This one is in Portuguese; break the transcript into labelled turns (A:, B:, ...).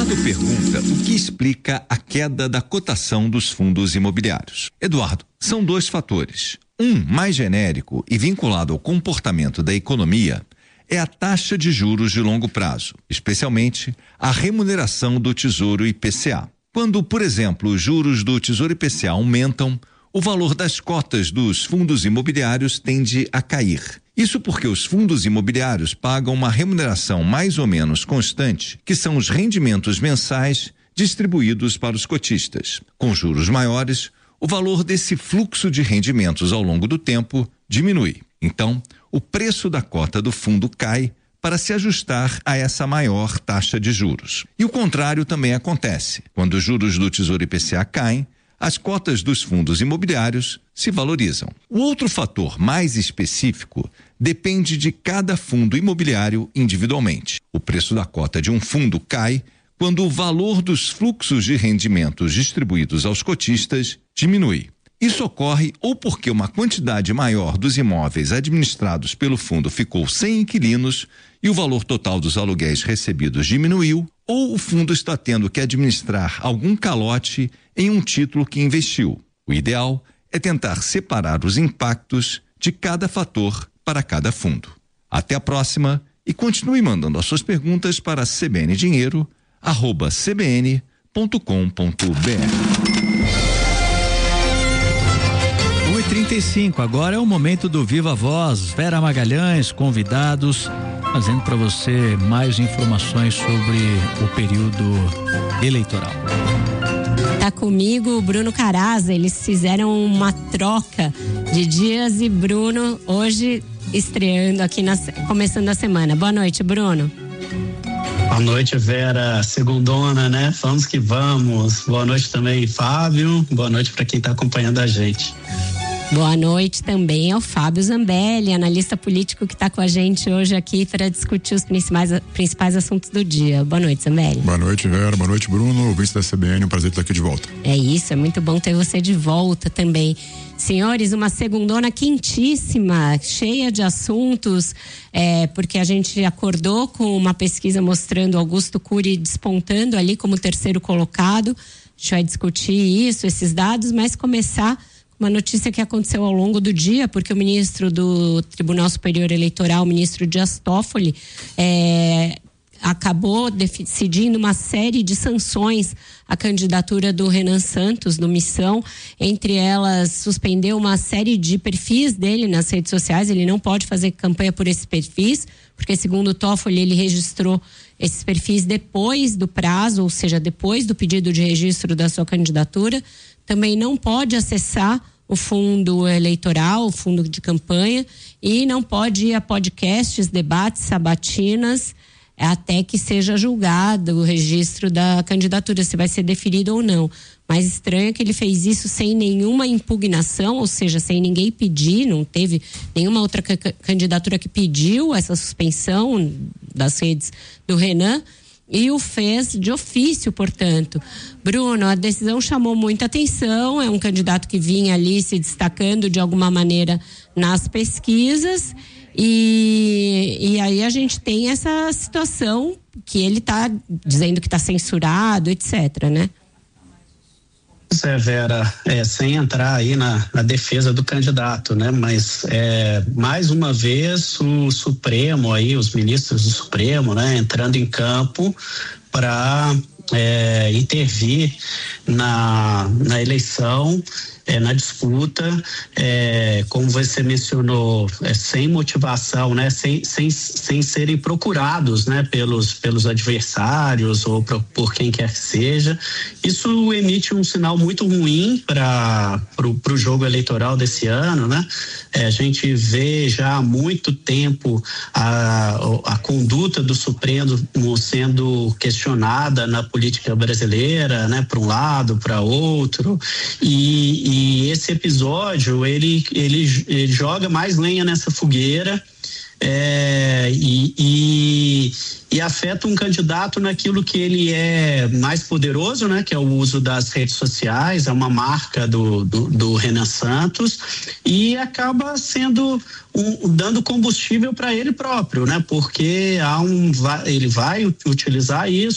A: Eduardo pergunta o que explica a queda da cotação dos fundos imobiliários. Eduardo, são dois fatores. Um mais genérico e vinculado ao comportamento da economia é a taxa de juros de longo prazo, especialmente a remuneração do Tesouro IPCA. Quando, por exemplo, os juros do Tesouro IPCA aumentam, o valor das cotas dos fundos imobiliários tende a cair. Isso porque os fundos imobiliários pagam uma remuneração mais ou menos constante, que são os rendimentos mensais distribuídos para os cotistas. Com juros maiores, o valor desse fluxo de rendimentos ao longo do tempo diminui. Então, o preço da cota do fundo cai para se ajustar a essa maior taxa de juros. E o contrário também acontece. Quando os juros do Tesouro IPCA caem, as cotas dos fundos imobiliários se valorizam. O outro fator mais específico depende de cada fundo imobiliário individualmente. O preço da cota de um fundo cai quando o valor dos fluxos de rendimentos distribuídos aos cotistas diminui. Isso ocorre ou porque uma quantidade maior dos imóveis administrados pelo fundo ficou sem inquilinos e o valor total dos aluguéis recebidos diminuiu, ou o fundo está tendo que administrar algum calote em um título que investiu. O ideal é tentar separar os impactos de cada fator para cada fundo. Até a próxima e continue mandando as suas perguntas para cbndinheiro@cbn.com.br.
B: 1h35, agora é o momento do Viva Voz. Vera Magalhães, convidados, trazendo para você mais informações sobre o período eleitoral.
C: Tá comigo o Bruno Caraza, eles fizeram uma troca de dias e Bruno hoje estreando aqui, começando a semana. Boa noite, Bruno.
D: Boa noite, Vera, segundona, né? Vamos que vamos. Boa noite também, Fábio. Boa noite para quem está acompanhando a gente.
C: Boa noite também ao Fábio Zambelli, analista político que está com a gente hoje aqui para discutir os principais assuntos do dia. Boa noite, Zambelli.
E: Boa noite, Vera. Boa noite, Bruno. Ouvintes da CBN, um prazer estar aqui de volta.
C: É isso, é muito bom ter você de volta também. Senhores, uma segundona quentíssima, cheia de assuntos, porque a gente acordou com uma pesquisa mostrando Augusto Cury despontando ali como terceiro colocado. A gente vai discutir isso, esses dados, mas começar uma notícia que aconteceu ao longo do dia, porque o ministro do Tribunal Superior Eleitoral, o ministro Dias Toffoli, acabou decidindo uma série de sanções à candidatura do Renan Santos, do Missão. Entre elas, suspendeu uma série de perfis dele nas redes sociais. Ele não pode fazer campanha por esses perfis, porque, segundo o Toffoli, ele registrou esses perfis depois do prazo, ou seja, depois do pedido de registro da sua candidatura. Também não pode acessar o fundo eleitoral, o fundo de campanha, e não pode ir a podcasts, debates, sabatinas, até que seja julgado o registro da candidatura, se vai ser deferido ou não. Mas estranho que ele fez isso sem nenhuma impugnação, ou seja, sem ninguém pedir, não teve nenhuma outra candidatura que pediu essa suspensão das redes do Renan, e o fez de ofício, portanto. Bruno, a decisão chamou muita atenção, é um candidato que vinha ali se destacando de alguma maneira nas pesquisas, e aí a gente tem essa situação que ele está dizendo que está censurado, etc, né?
D: Vera, sem entrar aí na defesa do candidato, né? Mas mais uma vez o Supremo aí, os ministros do Supremo, né? Entrando em campo para intervir na eleição, na disputa, como você mencionou, sem motivação, né? Sem serem procurados, né? Pelos adversários ou por quem quer que seja. Isso emite um sinal muito ruim para o jogo eleitoral desse ano, né? A gente vê já há muito tempo a conduta do Supremo sendo questionada na política brasileira, né? Para um lado, para outro, e esse episódio ele joga mais lenha nessa fogueira, e afeta um candidato naquilo que ele é mais poderoso, né? Que é o uso das redes sociais, é uma marca do Renan Santos, e acaba sendo dando combustível para ele próprio, né? Porque ele vai utilizar isso